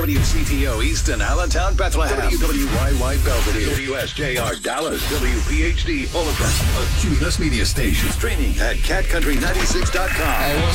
WCTO Easton, Allentown, Bethlehem. WWYY Belvedere. WSJR Dallas. WPHD Fullerton. A Cumulus Media Station. Streaming at catcountry96.com. Hey, what's